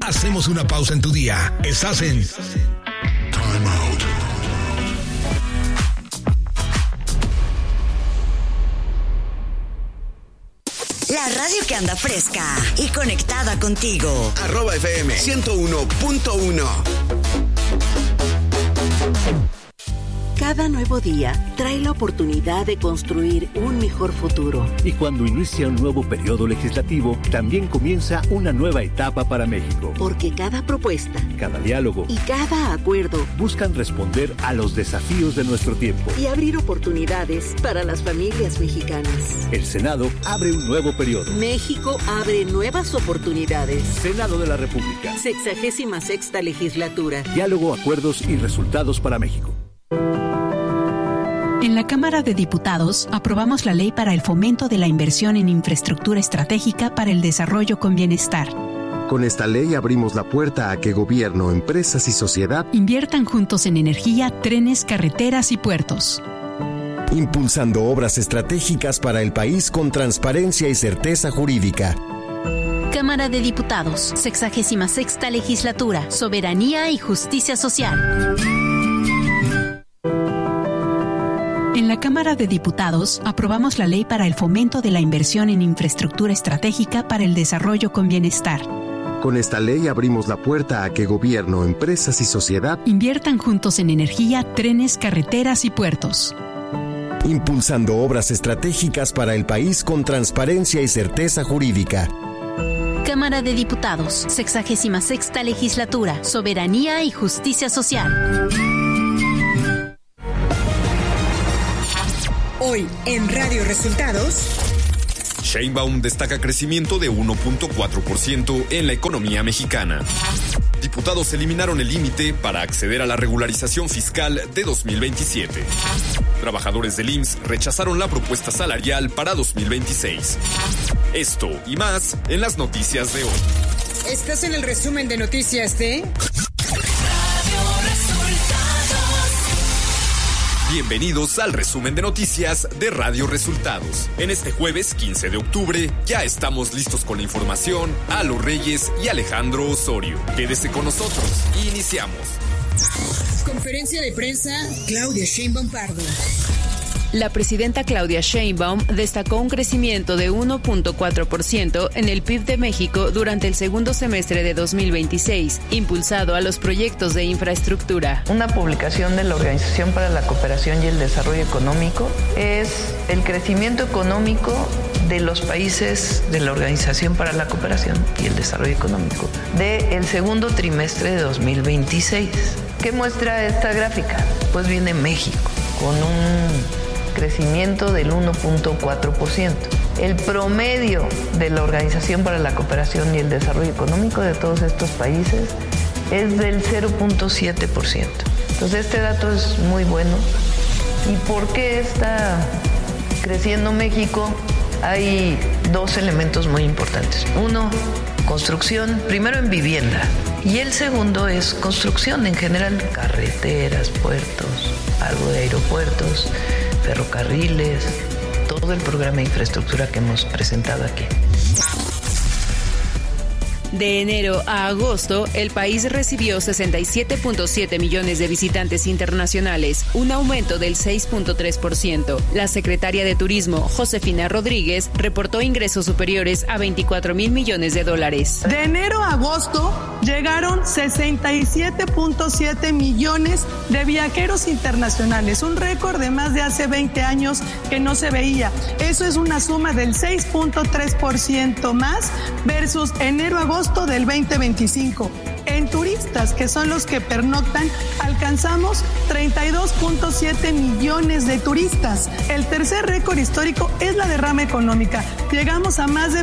Hacemos una pausa en tu día. Estás en Time Out. La radio que anda fresca y conectada contigo. @FM 101.1. Cada nuevo día trae la oportunidad de construir un mejor futuro. Y cuando inicia un nuevo periodo legislativo, también comienza una nueva etapa para México. Porque cada propuesta, cada diálogo y cada acuerdo buscan responder a los desafíos de nuestro tiempo y abrir oportunidades para las familias mexicanas. El Senado abre un nuevo periodo. México abre nuevas oportunidades. Senado de la República. 66ª legislatura. Diálogo, acuerdos y resultados para México. En la Cámara de Diputados aprobamos la ley para el fomento de la inversión en infraestructura estratégica para el desarrollo con bienestar. Con esta ley abrimos la puerta a que gobierno, empresas y sociedad inviertan juntos en energía, trenes, carreteras y puertos. Impulsando obras estratégicas para el país con transparencia y certeza jurídica. Cámara de Diputados, 66ª legislatura, soberanía y justicia social. En la Cámara de Diputados aprobamos la ley para el fomento de la inversión en infraestructura estratégica para el desarrollo con bienestar. Con esta ley abrimos la puerta a que gobierno, empresas y sociedad inviertan juntos en energía, trenes, carreteras y puertos. Impulsando obras estratégicas para el país con transparencia y certeza jurídica. Cámara de Diputados, 66ª legislatura, soberanía y justicia social. Hoy en Radio Resultados. Sheinbaum destaca crecimiento de 1.4% en la economía mexicana. Diputados eliminaron el límite para acceder a la regularización fiscal de 2027. Trabajadores del IMSS rechazaron la propuesta salarial para 2026. Esto y más en las noticias de hoy. Estás en el resumen de noticias de Bienvenidos al resumen de noticias de Radio Resultados. En este jueves 15 de octubre ya estamos listos con la información. Alo Reyes y Alejandro Osorio. Quédese con nosotros. Iniciamos. Conferencia de prensa, Claudia Sheinbaum Pardo. La presidenta Claudia Sheinbaum destacó un crecimiento de 1.4% en el PIB de México durante el segundo semestre de 2026, impulsado a los proyectos de infraestructura. Una publicación de la Organización para la Cooperación y el Desarrollo Económico es el crecimiento económico de los países de la Organización para la Cooperación y el Desarrollo Económico del segundo trimestre de 2026. ¿Qué muestra esta gráfica? Pues viene México con un crecimiento del 1.4%. El promedio de la Organización para la Cooperación y el Desarrollo Económico de todos estos países es del 0.7%. Entonces este dato es muy bueno. ¿Y por qué está creciendo México? Hay dos elementos muy importantes. Uno, construcción, primero en vivienda, y el segundo es construcción en general, carreteras, puertos, algo de aeropuertos, ferrocarriles, todo el programa de infraestructura que hemos presentado aquí. De enero a agosto, el país recibió 67.7 millones de visitantes internacionales, un aumento del 6.3%. La secretaria de Turismo, Josefina Rodríguez, reportó ingresos superiores a 24,000 millones de dólares. De enero a agosto llegaron 67.7 millones de viajeros internacionales, un récord de más de hace 20 años que no se veía. Eso es una suma del 6.3% más versus enero a agosto del 2025. En turistas, que son los que pernoctan, alcanzamos 32.7 millones de turistas. El tercer récord histórico es la derrama económica. Llegamos a más de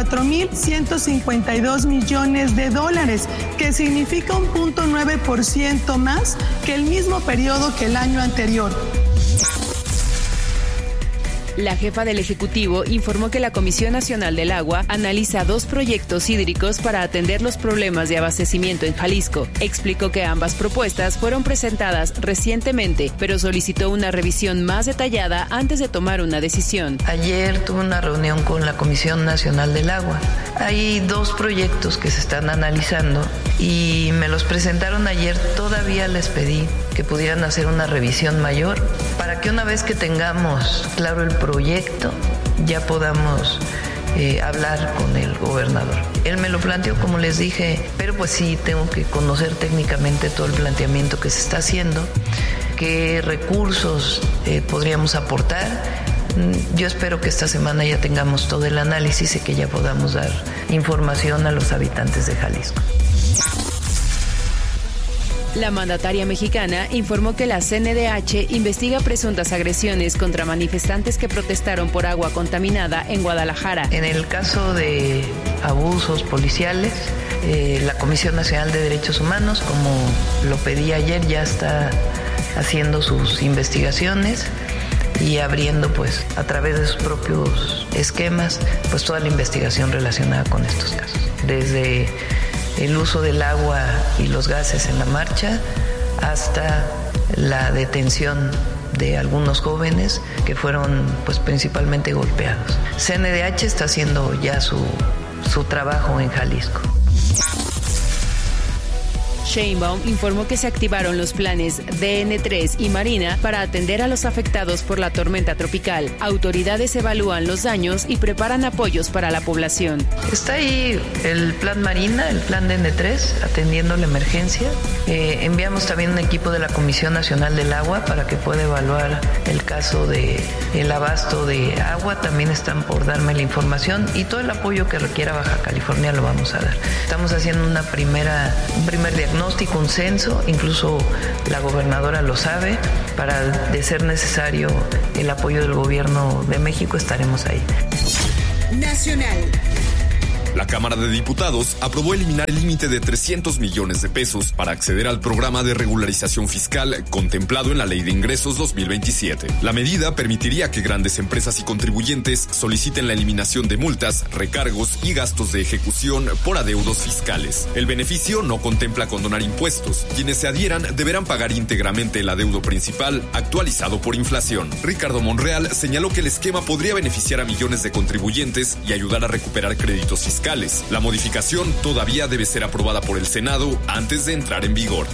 24,152 millones de dólares, que significa un 0.9% más que el mismo periodo que el año anterior. La jefa del Ejecutivo informó que la Comisión Nacional del Agua analiza 2 proyectos hídricos para atender los problemas de abastecimiento en Jalisco. Explicó que ambas propuestas fueron presentadas recientemente, pero solicitó una revisión más detallada antes de tomar una decisión. Ayer tuve una reunión con la Comisión Nacional del Agua. Hay 2 proyectos que se están analizando y me los presentaron ayer. Todavía les pedí que pudieran hacer una revisión mayor para que una vez que tengamos claro el proyecto ya podamos hablar con el gobernador. Él me lo planteó, como les dije, pero pues sí tengo que conocer técnicamente todo el planteamiento que se está haciendo, qué recursos podríamos aportar. Yo espero que esta semana ya tengamos todo el análisis y que ya podamos dar información a los habitantes de Jalisco. La mandataria mexicana informó que la CNDH investiga presuntas agresiones contra manifestantes que protestaron por agua contaminada en Guadalajara. En el caso de abusos policiales, la Comisión Nacional de Derechos Humanos, como lo pedí ayer, ya está haciendo sus investigaciones y abriendo pues a través de sus propios esquemas pues toda la investigación relacionada con estos casos. Desde el uso del agua y los gases en la marcha hasta la detención de algunos jóvenes que fueron pues principalmente golpeados. CNDH está haciendo ya su trabajo en Jalisco. Sheinbaum informó que se activaron los planes DN3 y Marina para atender a los afectados por la tormenta tropical. Autoridades evalúan los daños y preparan apoyos para la población. Está ahí el plan Marina, el plan DN3, atendiendo la emergencia. Enviamos también un equipo de la Comisión Nacional del Agua para que pueda evaluar el caso del abasto de agua. También están por darme la información y todo el apoyo que requiera Baja California lo vamos a dar. Estamos haciendo un primer diagnóstico, un censo, incluso la gobernadora lo sabe. Para, de ser necesario el apoyo del gobierno de México, estaremos ahí. Nacional. La Cámara de Diputados aprobó eliminar el límite de 300 millones de pesos para acceder al programa de regularización fiscal contemplado en la Ley de Ingresos 2027. La medida permitiría que grandes empresas y contribuyentes soliciten la eliminación de multas, recargos y gastos de ejecución por adeudos fiscales. El beneficio no contempla condonar impuestos. Quienes se adhieran deberán pagar íntegramente el adeudo principal actualizado por inflación. Ricardo Monreal señaló que el esquema podría beneficiar a millones de contribuyentes y ayudar a recuperar créditos fiscales. La modificación todavía debe ser aprobada por el Senado antes de entrar en vigor.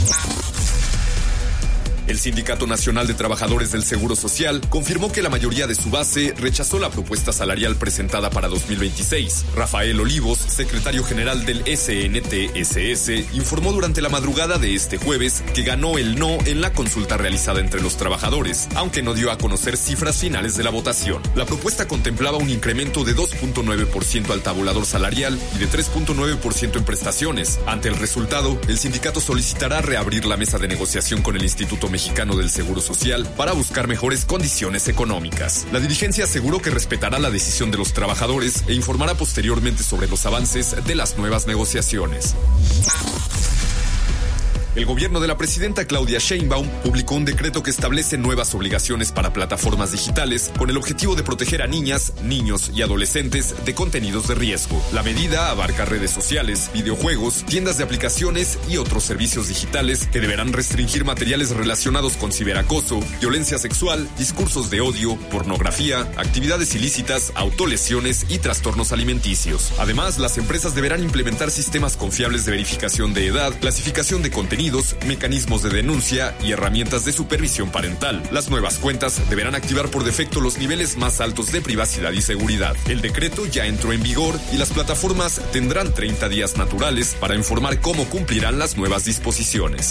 El Sindicato Nacional de Trabajadores del Seguro Social confirmó que la mayoría de su base rechazó la propuesta salarial presentada para 2026. Rafael Olivos, secretario general del SNTSS, informó durante la madrugada de este jueves que ganó el no en la consulta realizada entre los trabajadores, aunque no dio a conocer cifras finales de la votación. La propuesta contemplaba un incremento de 2.9% al tabulador salarial y de 3.9% en prestaciones. Ante el resultado, el sindicato solicitará reabrir la mesa de negociación con el Instituto Mexicano del Seguro Social para buscar mejores condiciones económicas. La dirigencia aseguró que respetará la decisión de los trabajadores e informará posteriormente sobre los avances de las nuevas negociaciones. El gobierno de la presidenta Claudia Sheinbaum publicó un decreto que establece nuevas obligaciones para plataformas digitales con el objetivo de proteger a niñas, niños y adolescentes de contenidos de riesgo. La medida abarca redes sociales, videojuegos, tiendas de aplicaciones y otros servicios digitales que deberán restringir materiales relacionados con ciberacoso, violencia sexual, discursos de odio, pornografía, actividades ilícitas, autolesiones y trastornos alimenticios. Además, las empresas deberán implementar sistemas confiables de verificación de edad, clasificación de contenidos, mecanismos de denuncia y herramientas de supervisión parental. Las nuevas cuentas deberán activar por defecto los niveles más altos de privacidad y seguridad. El decreto ya entró en vigor y las plataformas tendrán 30 días naturales para informar cómo cumplirán las nuevas disposiciones.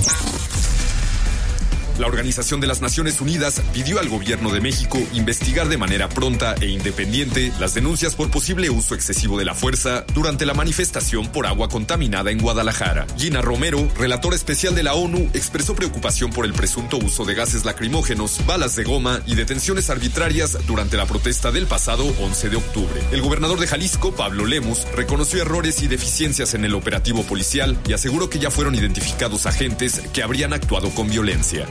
La Organización de las Naciones Unidas pidió al gobierno de México investigar de manera pronta e independiente las denuncias por posible uso excesivo de la fuerza durante la manifestación por agua contaminada en Guadalajara. Gina Romero, relatora especial de la ONU, expresó preocupación por el presunto uso de gases lacrimógenos, balas de goma y detenciones arbitrarias durante la protesta del pasado 11 de octubre. El gobernador de Jalisco, Pablo Lemus, reconoció errores y deficiencias en el operativo policial y aseguró que ya fueron identificados agentes que habrían actuado con violencia.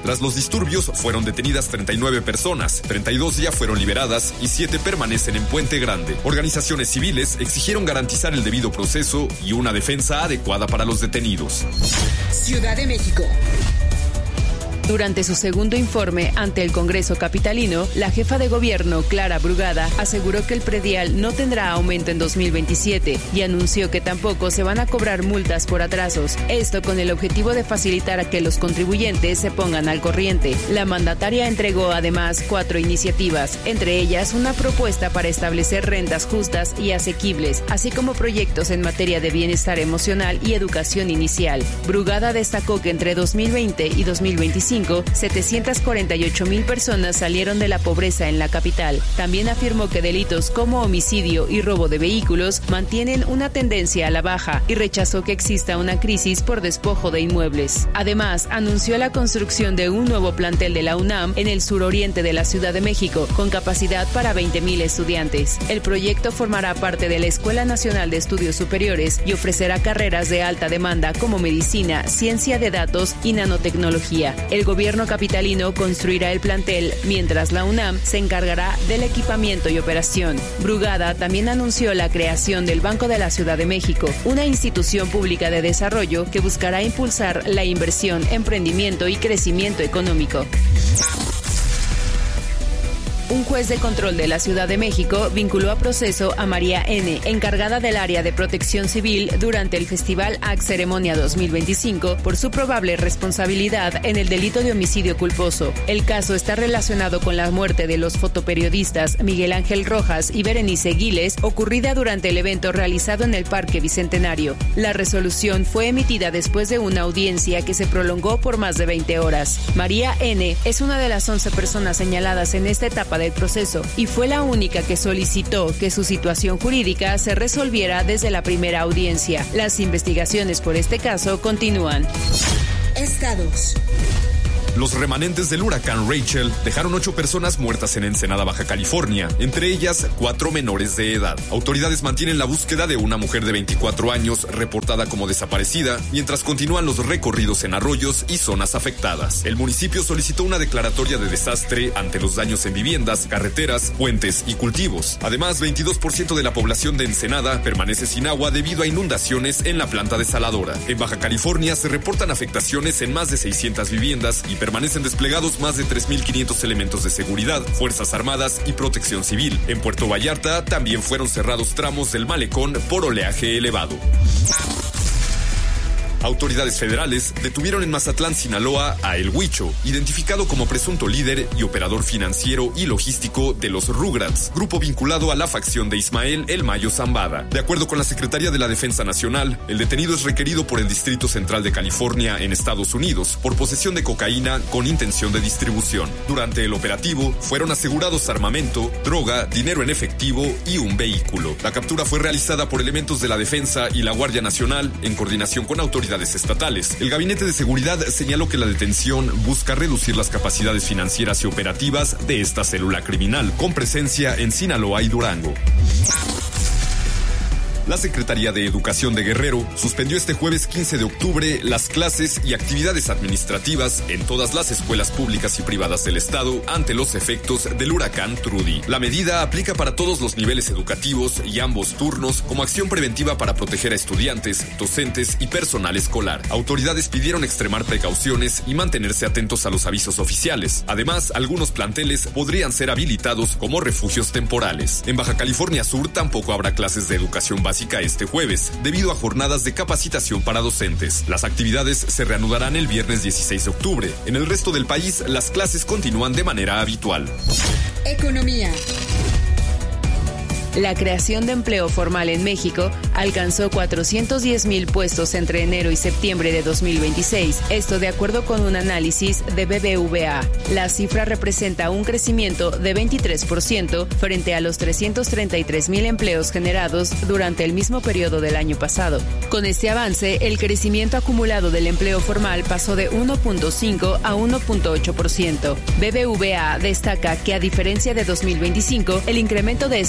Tras los disturbios, fueron detenidas 39 personas, 32 ya fueron liberadas y 7 permanecen en Puente Grande. Organizaciones civiles exigieron garantizar el debido proceso y una defensa adecuada para los detenidos. Ciudad de México. Durante su segundo informe ante el Congreso capitalino, la jefa de gobierno, Clara Brugada, aseguró que el predial no tendrá aumento en 2027 y anunció que tampoco se van a cobrar multas por atrasos. Esto con el objetivo de facilitar a que los contribuyentes se pongan al corriente. La mandataria entregó además 4 iniciativas, entre ellas una propuesta para establecer rentas justas y asequibles, así como proyectos en materia de bienestar emocional y educación inicial. Brugada destacó que entre 2020 y 2025 748,000 personas salieron de la pobreza en la capital. También afirmó que delitos como homicidio y robo de vehículos mantienen una tendencia a la baja y rechazó que exista una crisis por despojo de inmuebles. Además, anunció la construcción de un nuevo plantel de la UNAM en el suroriente de la Ciudad de México, con capacidad para 20,000 estudiantes. El proyecto formará parte de la Escuela Nacional de Estudios Superiores y ofrecerá carreras de alta demanda como medicina, ciencia de datos y nanotecnología. El gobierno capitalino construirá el plantel, mientras la UNAM se encargará del equipamiento y operación. Brugada también anunció la creación del Banco de la Ciudad de México, una institución pública de desarrollo que buscará impulsar la inversión, emprendimiento y crecimiento económico. Un juez de control de la Ciudad de México vinculó a proceso a María N., encargada del área de protección civil durante el Festival AC Ceremonia 2025, por su probable responsabilidad en el delito de homicidio culposo. El caso está relacionado con la muerte de los fotoperiodistas Miguel Ángel Rojas y Berenice Giles, ocurrida durante el evento realizado en el Parque Bicentenario. La resolución fue emitida después de una audiencia que se prolongó por más de 20 horas. María N. es una de las 11 personas señaladas en esta etapa del proceso y fue la única que solicitó que su situación jurídica se resolviera desde la primera audiencia. Las investigaciones por este caso continúan. Estados. Los remanentes del huracán Rachel dejaron 8 personas muertas en Ensenada, Baja California, entre ellas 4 menores de edad. Autoridades mantienen la búsqueda de una mujer de 24 años reportada como desaparecida, mientras continúan los recorridos en arroyos y zonas afectadas. El municipio solicitó una declaratoria de desastre ante los daños en viviendas, carreteras, puentes y cultivos. Además, 22% de la población de Ensenada permanece sin agua debido a inundaciones en la planta desaladora. En Baja California se reportan afectaciones en más de 600 viviendas y permanecen desplegados más de 3,500 elementos de seguridad, Fuerzas Armadas y Protección Civil. En Puerto Vallarta también fueron cerrados tramos del malecón por oleaje elevado. Autoridades federales detuvieron en Mazatlán, Sinaloa, a El Huicho, identificado como presunto líder y operador financiero y logístico de los Rugrats, grupo vinculado a la facción de Ismael El Mayo Zambada. De acuerdo con la Secretaría de la Defensa Nacional, el detenido es requerido por el Distrito Central de California en Estados Unidos por posesión de cocaína con intención de distribución. Durante el operativo, fueron asegurados armamento, droga, dinero en efectivo y un vehículo. La captura fue realizada por elementos de la Defensa y la Guardia Nacional en coordinación con autoridades estatales. El Gabinete de Seguridad señaló que la detención busca reducir las capacidades financieras y operativas de esta célula criminal, con presencia en Sinaloa y Durango. La Secretaría de Educación de Guerrero suspendió este jueves 15 de octubre las clases y actividades administrativas en todas las escuelas públicas y privadas del estado ante los efectos del huracán Trudy. La medida aplica para todos los niveles educativos y ambos turnos como acción preventiva para proteger a estudiantes, docentes y personal escolar. Autoridades pidieron extremar precauciones y mantenerse atentos a los avisos oficiales. Además, algunos planteles podrían ser habilitados como refugios temporales. En Baja California Sur tampoco habrá clases de educación básica este jueves, debido a jornadas de capacitación para docentes. Las actividades se reanudarán el viernes 16 de octubre. En el resto del país, las clases continúan de manera habitual. Economía. La creación de empleo formal en México alcanzó 410,000 puestos entre enero y septiembre de 2026, esto de acuerdo con un análisis de BBVA. La cifra representa un crecimiento de 23% frente a los 333,000 empleos generados durante el mismo periodo del año pasado. Con este avance, el crecimiento acumulado del empleo formal pasó de 1.5 a 1.8%. BBVA destaca que a diferencia de 2025, el incremento de este año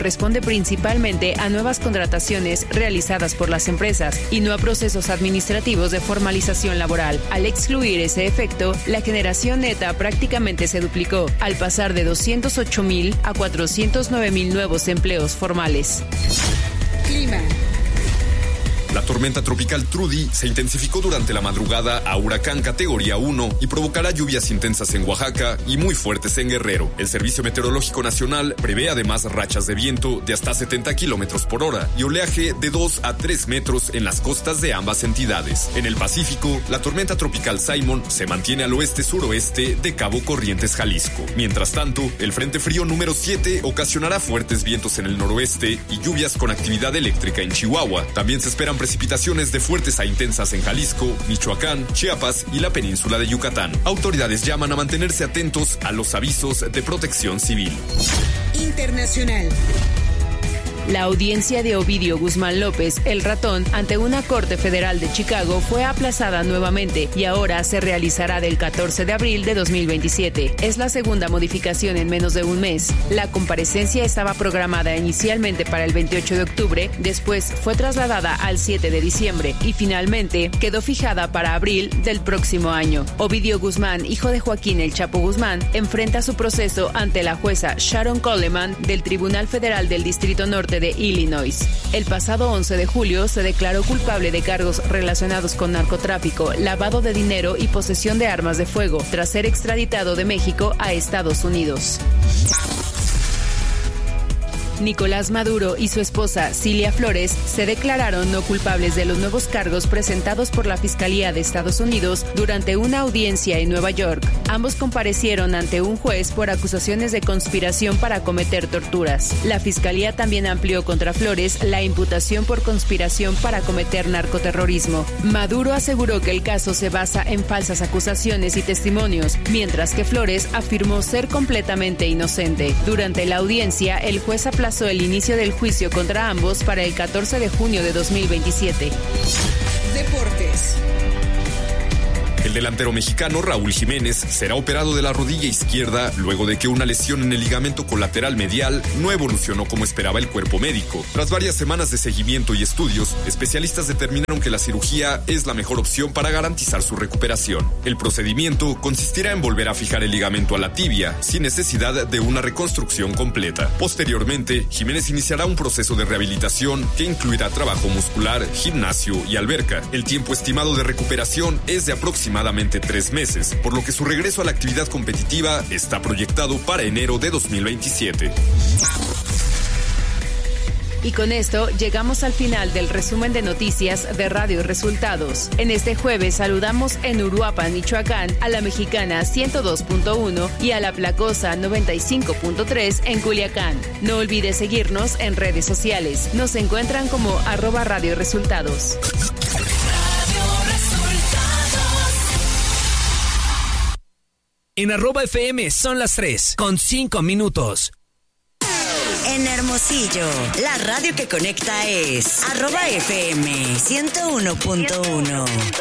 corresponde principalmente a nuevas contrataciones realizadas por las empresas y no a procesos administrativos de formalización laboral. Al excluir ese efecto, la generación neta prácticamente se duplicó, al pasar de 208,000 a 409,000 nuevos empleos formales. Clima. La tormenta tropical Trudy se intensificó durante la madrugada a huracán categoría 1 y provocará lluvias intensas en Oaxaca y muy fuertes en Guerrero. El Servicio Meteorológico Nacional prevé además rachas de viento de hasta 70 kilómetros por hora y oleaje de 2 a 3 metros en las costas de ambas entidades. En el Pacífico, la tormenta tropical Simon se mantiene al oeste-suroeste de Cabo Corrientes, Jalisco. Mientras tanto, el Frente Frío número 7 ocasionará fuertes vientos en el noroeste y lluvias con actividad eléctrica en Chihuahua. También se esperan precipitaciones de fuertes a intensas en Jalisco, Michoacán, Chiapas y la península de Yucatán. Autoridades llaman a mantenerse atentos a los avisos de protección civil. Internacional. La audiencia de Ovidio Guzmán López, el ratón, ante una corte federal de Chicago fue aplazada nuevamente y ahora se realizará del 14 de abril de 2027. Es la segunda modificación en menos de un mes. La comparecencia estaba programada inicialmente para el 28 de octubre, después fue trasladada al 7 de diciembre y finalmente quedó fijada para abril del próximo año. Ovidio Guzmán, hijo de Joaquín El Chapo Guzmán, enfrenta su proceso ante la jueza Sharon Coleman del Tribunal Federal del Distrito Norte de Illinois. El pasado 11 de julio se declaró culpable de cargos relacionados con narcotráfico, lavado de dinero y posesión de armas de fuego, tras ser extraditado de México a Estados Unidos. Nicolás Maduro y su esposa Cilia Flores se declararon no culpables de los nuevos cargos presentados por la Fiscalía de Estados Unidos durante una audiencia en Nueva York. Ambos comparecieron ante un juez por acusaciones de conspiración para cometer torturas. La Fiscalía también amplió contra Flores la imputación por conspiración para cometer narcoterrorismo. Maduro aseguró que el caso se basa en falsas acusaciones y testimonios, mientras que Flores afirmó ser completamente inocente. Durante la audiencia, el juez aplazó el inicio del juicio contra ambos para el 14 de junio de 2027. Deportes. El delantero mexicano Raúl Jiménez será operado de la rodilla izquierda luego de que una lesión en el ligamento colateral medial no evolucionó como esperaba el cuerpo médico. Tras varias semanas de seguimiento y estudios, especialistas determinaron que la cirugía es la mejor opción para garantizar su recuperación. El procedimiento consistirá en volver a fijar el ligamento a la tibia, sin necesidad de una reconstrucción completa. Posteriormente, Jiménez iniciará un proceso de rehabilitación que incluirá trabajo muscular, gimnasio y alberca. El tiempo estimado de recuperación es de aproximadamente 3 meses, por lo que su regreso a la actividad competitiva está proyectado para enero de 2027. Y con esto llegamos al final del resumen de noticias de Radio Resultados. En este jueves saludamos en Uruapan, Michoacán, a la Mexicana 102.1 y a la Placosa 95.3 en Culiacán. No olvides seguirnos en redes sociales. Nos encuentran como @Radio Resultados. En @FM son las 3:05. En Hermosillo, la radio que conecta es @FM 101.1.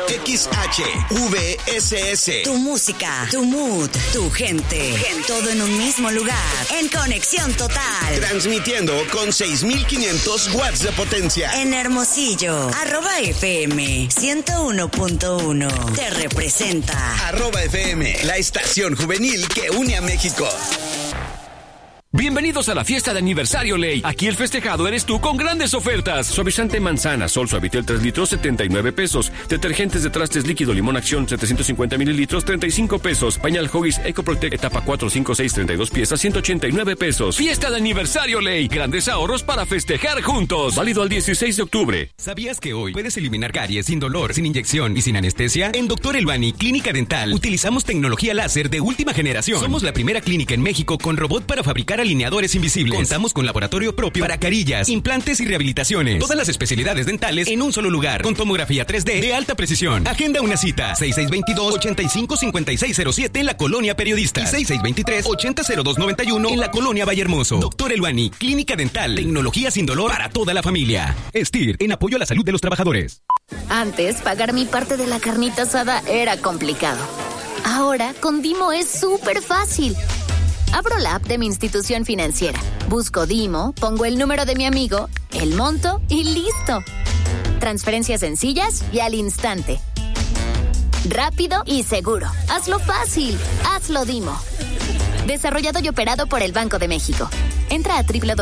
XHVSS. Tu música, tu mood, tu gente. Todo en un mismo lugar. En conexión total. Transmitiendo con 6,500 watts de potencia. En Hermosillo, @FM 101.1. Te representa. @FM, la estación juvenil que une a México. Bienvenidos a la fiesta de aniversario Ley. Aquí el festejado eres tú con grandes ofertas. Suavizante manzana, Sol Suavitel 3 litros, 79 pesos. Detergentes de trastes líquido Limón Acción, 750 mililitros, 35 pesos. Pañal Huggies EcoProtect etapa 4, 5, 6, 32 piezas, 189 pesos. Fiesta de aniversario Ley. Grandes ahorros para festejar juntos. Válido al 16 de octubre. ¿Sabías que hoy puedes eliminar caries sin dolor, sin inyección y sin anestesia? En Dr. Elbani Clínica Dental utilizamos tecnología láser de última generación. Somos la primera clínica en México con robot para fabricar alineadores invisibles. Contamos con laboratorio propio para carillas, implantes y rehabilitaciones. Todas las especialidades dentales en un solo lugar, con tomografía 3D de alta precisión. Agenda una cita, 6622-855607 en la Colonia Periodista y 6623-800291 en la Colonia Vallehermoso. Dr. Elbani, Clínica Dental, tecnología sin dolor para toda la familia. STIR, en apoyo a la salud de los trabajadores. Antes, pagar mi parte de la carnita asada era complicado. Ahora, con Dimo es súper fácil. Abro la app de mi institución financiera, busco Dimo, pongo el número de mi amigo, el monto y ¡listo! Transferencias sencillas y al instante. Rápido y seguro. Hazlo fácil. Hazlo Dimo. Desarrollado y operado por el Banco de México. Entra a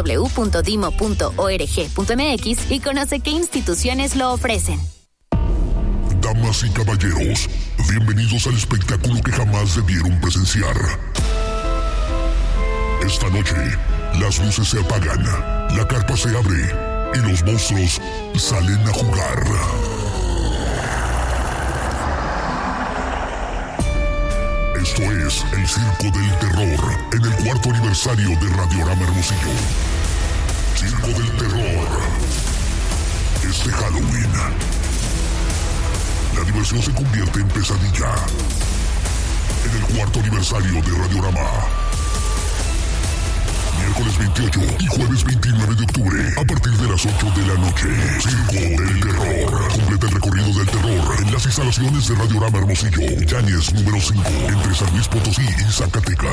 www.dimo.org.mx y conoce qué instituciones lo ofrecen. Damas y caballeros, bienvenidos al espectáculo que jamás debieron presenciar. Esta noche, las luces se apagan, la carpa se abre y los monstruos salen a jugar. Esto es el Circo del Terror en el 4º aniversario de Radiorama Hermosillo. Circo del Terror. Este Halloween, la diversión se convierte en pesadilla. En el 4º aniversario de Radiorama. Miércoles 28 y jueves 29 de octubre, a partir de las 8 de la noche. Circo del Terror. Completa el recorrido del terror en las instalaciones de Radiorama Hermosillo, Yáñez número 5, entre San Luis Potosí y Zacatecas.